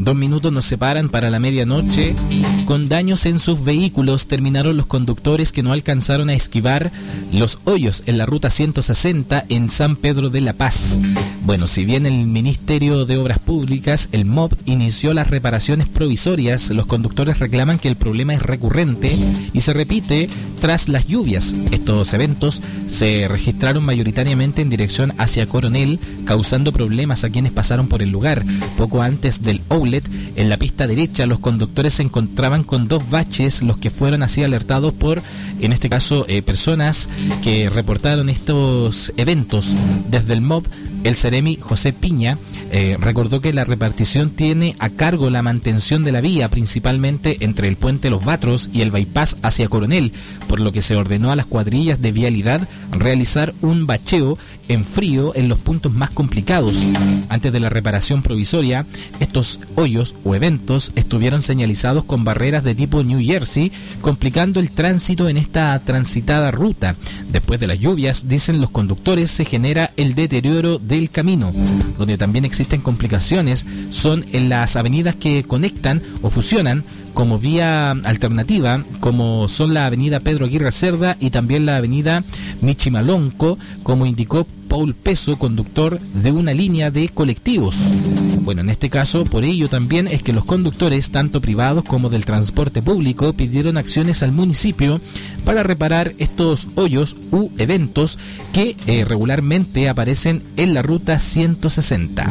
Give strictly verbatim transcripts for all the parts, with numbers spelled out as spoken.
Dos minutos nos separan para la medianoche. Con daños en sus vehículos terminaron los conductores que no alcanzaron a esquivar los hoyos en la ruta ciento sesenta en San Pedro de la Paz. Bueno, si bien el Ministerio de Obras Públicas, el M O B, inició las reparaciones provisorias, los conductores reclaman que el problema es recurrente y se repite tras las lluvias. Estos eventos se registraron mayoritariamente en dirección hacia Coronel, causando problemas a quienes pasaron por el lugar. Poco antes del outlet, en la pista derecha, los conductores se encontraban con dos baches, los que fueron así alertados por, en este caso, eh, personas que reportaron estos eventos. Desde el M O B, el Seremi José Piña eh, recordó que la repartición tiene a cargo la mantención de la vía, principalmente entre el puente Los Batros y el bypass hacia Coronel, por lo que se ordenó a las cuadrillas de vialidad realizar un bacheo en frío en los puntos más complicados. Antes de la reparación provisoria, estos hoyos o eventos estuvieron señalizados con barreras de tipo New Jersey, complicando el tránsito en esta transitada ruta. Después de las lluvias, dicen los conductores, se genera el deterioro del camino. Donde también existen complicaciones son en las avenidas que conectan o fusionan como vía alternativa, como son la avenida Pedro Aguirre Cerda y también la avenida Michimalonco, como indicó Paul Peso, conductor de una línea de colectivos. Bueno, en este caso, por ello también es que los conductores, tanto privados como del transporte público, pidieron acciones al municipio para reparar estos hoyos u eventos que eh, regularmente aparecen en la ruta ciento sesenta.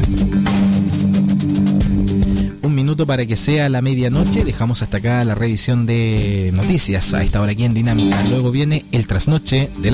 Minuto para que sea la medianoche. Dejamos hasta acá la revisión de noticias a esta hora aquí en Dinámica. Luego viene el trasnoche de la